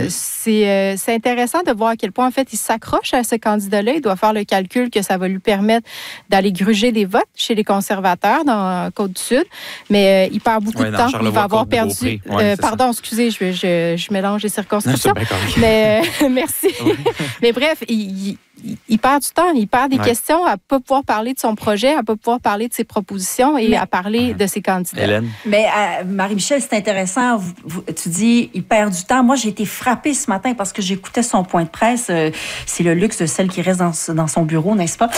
c'est intéressant de voir à quel point, en fait, il s'accroche à ce candidat-là. Il doit faire le calcul que ça va lui permettre d'aller gruger des votes chez les conservateurs dans Côte-du-Sud. Mais il perd beaucoup de temps. Il va avoir perdu... pardon, excusez, je mélange les circonscriptions. Mais merci. Oui. Mais bref, il perd du temps, il perd des questions à ne pas pouvoir parler de son projet, à ne pas pouvoir parler de ses propositions et à parler de ses candidats. Hélène? Mais Marie-Michel, c'est intéressant. Tu dis, il perd du temps. Moi, j'ai été frappée ce matin parce que j'écoutais son point de presse. C'est le luxe de celle qui reste dans son bureau, n'est-ce pas?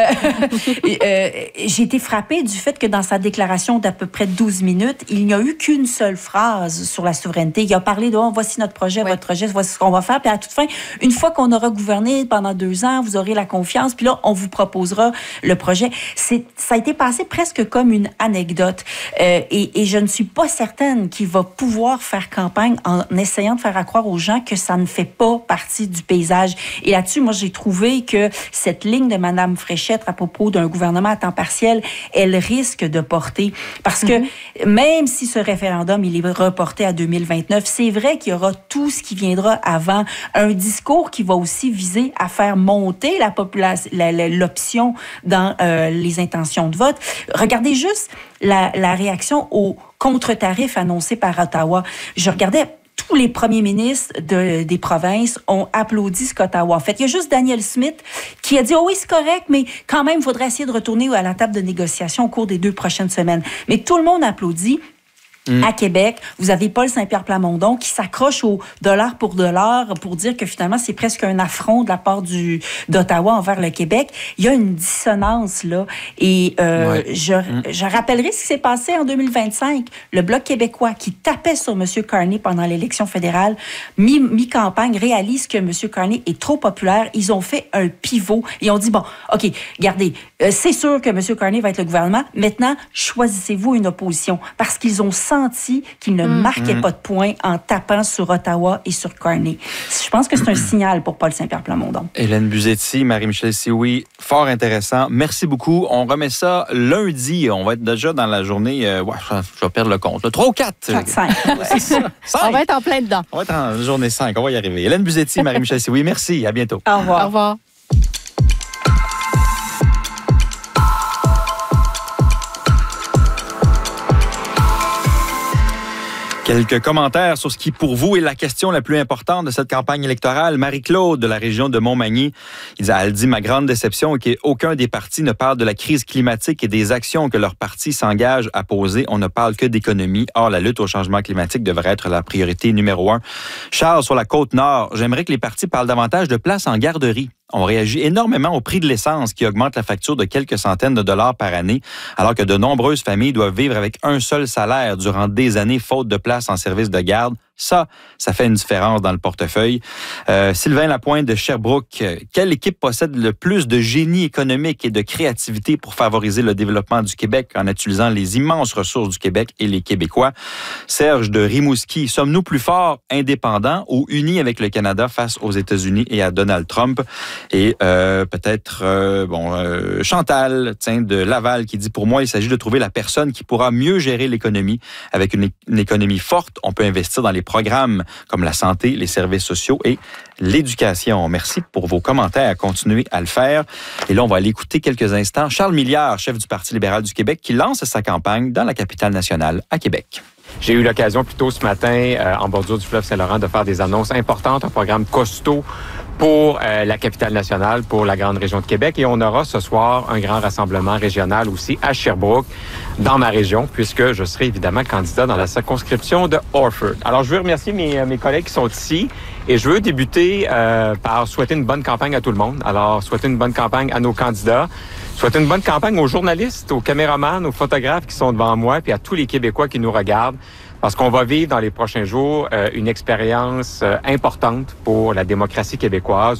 J'ai été frappée du fait que dans sa déclaration d'à peu près 12 minutes, il n'y a eu qu'une seule phrase sur la souveraineté. Il a parlé de voici notre projet, votre projet, voici ce qu'on va faire. Puis à la toute fin, une fois qu'on aura gouverné pendant 2 ans, vous aurez la confiance, puis là, on vous proposera le projet. Ça a été passé presque comme une anecdote. Et je ne suis pas certaine qu'il va pouvoir faire campagne en essayant de faire croire aux gens que ça ne fait pas partie du paysage. Et là-dessus, moi, j'ai trouvé que cette ligne de Mme Fréchette à propos d'un gouvernement à temps partiel, elle risque de porter. Parce que même si ce référendum, il est reporté à 2029, c'est vrai qu'il y aura tout ce qui viendra avant. Un discours qui va aussi viser à faire monter l'option dans les intentions de vote. Regardez juste la réaction aux contre-tarifs annoncés par Ottawa. Je regardais tous les premiers ministres des provinces ont applaudi ce qu'Ottawa a fait. Il y a juste Daniel Smith qui a dit « Oh oui, c'est correct, mais quand même, il faudrait essayer de retourner à la table de négociation au cours des 2 prochaines semaines. » Mais tout le monde applaudit. À Québec, vous avez Paul Saint-Pierre Plamondon qui s'accroche au dollar pour dire que finalement, c'est presque un affront de la part d'Ottawa envers le Québec. Il y a une dissonance, là. Et je rappellerai ce qui s'est passé en 2025. Le Bloc québécois qui tapait sur M. Carney pendant l'élection fédérale, mi-campagne, réalise que M. Carney est trop populaire. Ils ont fait un pivot. Ils ont dit, bon, OK, regardez, c'est sûr que M. Carney va être le gouvernement. Maintenant, choisissez-vous une opposition. Parce qu'ils ont senti qu'il ne marquait pas de points en tapant sur Ottawa et sur Carney. Je pense que c'est un signal pour Paul Saint-Pierre Plamondon. Hélène Buzzetti, Marie-Michel Sioui, fort intéressant. Merci beaucoup. On remet ça lundi. On va être déjà dans la journée... je vais perdre le compte. 3 ou 4? 4, 5. C'est ça. On va être en plein dedans. On va être en journée 5. On va y arriver. Hélène Buzzetti, Marie-Michel Sioui, merci. À bientôt. Au revoir. Au revoir. Quelques commentaires sur ce qui, pour vous, est la question la plus importante de cette campagne électorale. Marie-Claude, de la région de Montmagny, elle dit « Ma grande déception est qu'aucun des partis ne parle de la crise climatique et des actions que leur parti s'engage à poser. On ne parle que d'économie. Or, la lutte au changement climatique devrait être la priorité numéro 1. » Charles, sur la Côte-Nord, j'aimerais que les partis parlent davantage de places en garderie. On réagit énormément au prix de l'essence qui augmente la facture de quelques centaines de dollars par année, alors que de nombreuses familles doivent vivre avec un seul salaire durant des années faute de place en service de garde. Ça fait une différence dans le portefeuille. Sylvain Lapointe de Sherbrooke, quelle équipe possède le plus de génie économique et de créativité pour favoriser le développement du Québec en utilisant les immenses ressources du Québec et les Québécois? Serge de Rimouski, sommes-nous plus forts, indépendants ou unis avec le Canada face aux États-Unis et à Donald Trump? Et peut-être, Chantal, de Laval, qui dit « Pour moi, il s'agit de trouver la personne qui pourra mieux gérer l'économie. Avec une économie forte, on peut investir dans les programmes comme la santé, les services sociaux et l'éducation. » Merci pour vos commentaires. Continuez à le faire. Et là, on va aller écouter quelques instants Charles Milliard, chef du Parti libéral du Québec, qui lance sa campagne dans la capitale nationale, à Québec. J'ai eu l'occasion plus tôt ce matin, en bordure du fleuve Saint-Laurent, de faire des annonces importantes, un programme costaud pour la capitale nationale, pour la grande région de Québec. Et on aura ce soir un grand rassemblement régional aussi à Sherbrooke, dans ma région, puisque je serai évidemment candidat dans la circonscription de Orford. Alors, je veux remercier mes collègues qui sont ici et je veux débuter par souhaiter une bonne campagne à tout le monde. Alors, souhaiter une bonne campagne à nos candidats, souhaiter une bonne campagne aux journalistes, aux caméramans, aux photographes qui sont devant moi, puis à tous les Québécois qui nous regardent. Parce qu'on va vivre dans les prochains jours une expérience importante pour la démocratie québécoise,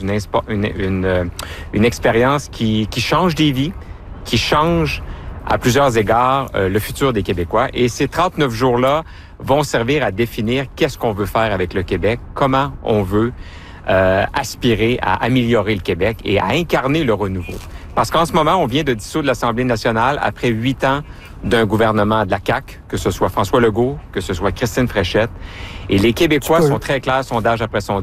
une expérience qui change des vies, qui change à plusieurs égards le futur des Québécois. Et ces 39 jours-là vont servir à définir qu'est-ce qu'on veut faire avec le Québec, comment on veut aspirer à améliorer le Québec et à incarner le renouveau. Parce qu'en ce moment, on vient de dissoudre l'Assemblée nationale après 8 ans d'un gouvernement de la CAQ, que ce soit François Legault, que ce soit Christine Fréchette. Et les Québécois sont très clairs, sondage après sondage.